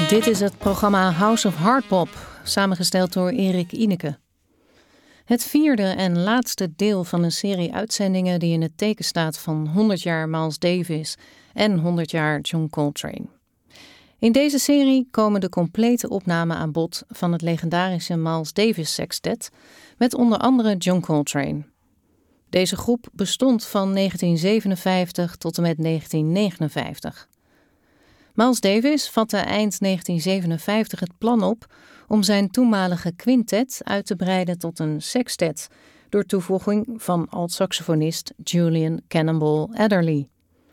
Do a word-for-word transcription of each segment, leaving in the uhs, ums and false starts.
Dit is het programma House of Hardbop, samengesteld door Erik Ineke. Het vierde en laatste deel van een serie uitzendingen die in het teken staat van honderd jaar Miles Davis en honderd jaar John Coltrane. In deze serie komen de complete opnamen aan bod van het legendarische Miles Davis Sextet met onder andere John Coltrane. Deze groep bestond van negentien zevenenvijftig tot en met negentien negenenvijftig. Miles Davis vatte eind negentien zevenenvijftig het plan op om zijn toenmalige quintet uit te breiden tot een sextet door toevoeging van alt-saxofonist Julian Cannonball Adderley.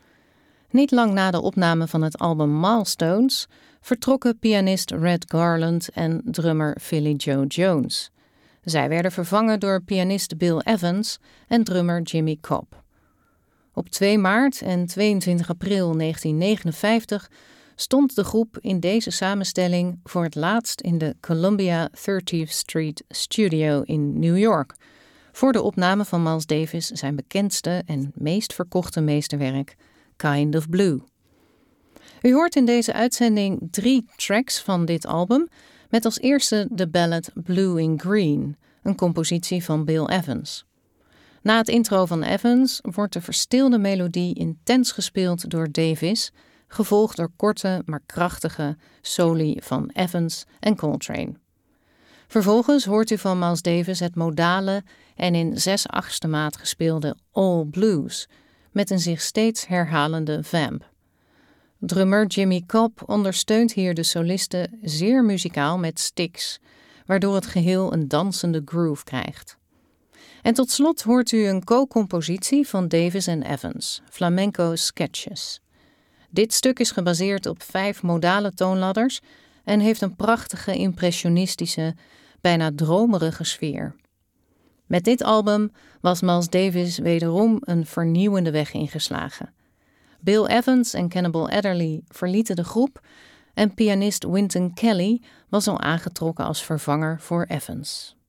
Niet lang na de opname van het album Milestones vertrokken pianist Red Garland en drummer Philly Joe Jones. Zij werden vervangen door pianist Bill Evans en drummer Jimmy Cobb. Op twee maart en tweeëntwintig april negentien negenenvijftig stond de groep in deze samenstelling voor het laatst in de Columbia thirtieth Street Studio in New York voor de opname van Miles Davis zijn bekendste en meest verkochte meesterwerk, Kind of Blue. U hoort in deze uitzending drie tracks van dit album, met als eerste de ballad Blue in Green, een compositie van Bill Evans. Na het intro van Evans wordt de verstilde melodie intens gespeeld door Davis, gevolgd door korte maar krachtige soli van Evans en Coltrane. Vervolgens hoort u van Miles Davis het modale en in zes achtste maat gespeelde All Blues, met een zich steeds herhalende vamp. Drummer Jimmy Cobb ondersteunt hier de solisten zeer muzikaal met sticks, waardoor het geheel een dansende groove krijgt. En tot slot hoort u een co-compositie van Davis en Evans, Flamenco Sketches. Dit stuk is gebaseerd op vijf modale toonladders en heeft een prachtige, impressionistische, bijna dromerige sfeer. Met dit album was Miles Davis wederom een vernieuwende weg ingeslagen. Bill Evans en Cannonball Adderley verlieten de groep en pianist Wynton Kelly was al aangetrokken als vervanger voor Evans.